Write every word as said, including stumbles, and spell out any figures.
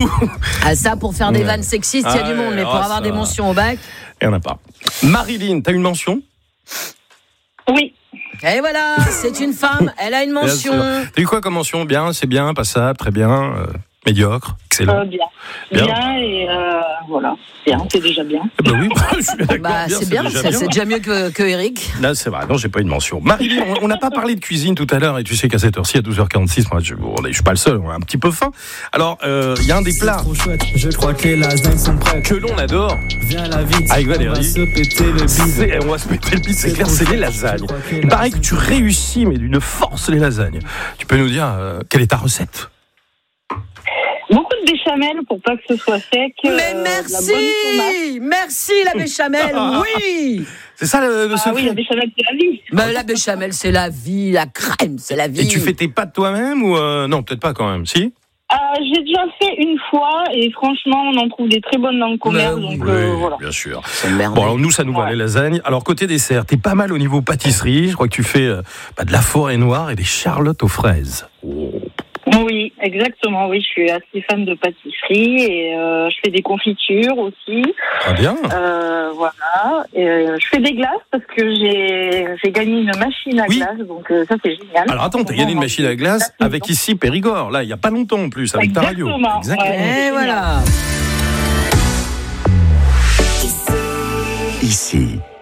tout. Ah, ça, pour faire des Ouais. vannes sexistes, il y a Ah du monde, ouais, mais pour ah, avoir ça des va. mentions au bac. Il n'y en a pas. Marilyn, t'as une mention? Oui. Et voilà, c'est une femme, elle a une Bien mention. sûr. T'as eu quoi comme mention? Bien, c'est bien, passable, très bien, euh, médiocre, excellent. Euh, bien. Bien. Bien. et euh, voilà. Bien, c'est déjà bien. Eh ben oui, je suis d'accord. Bah, c'est bien, déjà c'est, c'est déjà mieux que, que Eric. Là, c'est vrai, non, j'ai pas une mention. Marilyn, on- on n'a pas parlé de cuisine tout à l'heure, et tu sais qu'à cette heure-ci, à douze heures quarante-six, moi, je, bon, je suis pas le seul, on a un petit peu faim. Alors, il euh, y a un des plats Trop chouette, je crois que les lasagnes sont prêtes. que l'on adore, Viens la vite, avec on va Valérie, se péter le bide. c'est, on va se péter le bide, c'est clair, c'est les lasagnes. Il paraît que tu réussis, mais d'une force, les lasagnes. Tu peux nous dire, euh, quelle est ta recette? Beaucoup de béchamel pour pas que ce soit sec. Mais euh, de la bonne merci, tomate. merci la béchamel, oui. C'est ça le, le Ah secret? oui, la béchamel, c'est la vie. Mais la béchamel, c'est la vie, la crème, c'est la vie. Et tu fais tes pâtes toi-même ou euh, non, peut-être pas quand même, si? Euh, j'ai déjà fait une fois et franchement, on en trouve des très bonnes dans le commerce. Mais oui. Donc euh, voilà. bien sûr. C'est merde. Bon, alors nous, ça nous va, Ouais. les lasagnes. Alors, côté dessert, t'es pas mal au niveau pâtisserie. Je crois que tu fais euh, bah, de la forêt noire et des charlottes aux fraises. Oui, exactement. Oui, je suis assez fan de pâtisserie et euh, je fais des confitures aussi. Très bien. Euh, voilà. Et, euh, je fais des glaces parce que j'ai j'ai gagné une machine à Oui. glace, donc euh, ça c'est génial. Alors, attends, t'as gagné une machine à glace avec ici Périgord. Là, il y a pas longtemps en plus, avec ta radio. Exactement, ouais. Et voilà. Ici,